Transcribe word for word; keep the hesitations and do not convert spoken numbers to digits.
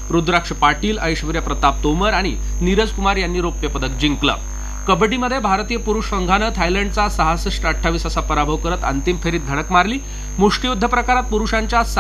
रुद्राक्ष पाटील, ऐश्वर्या प्रताप तोमर आणि नीरज कुमार यांनी रौप्य पदक जिंकलं. कबड्डीमध्ये भारतीय पुरुष संघानं थायलंडचा सहासष्ट अठ्ठावीस असा पराभव करत अंतिम फेरीत धडक मारली. मुष्टियुद्ध प्रकारात पुरुषांच्या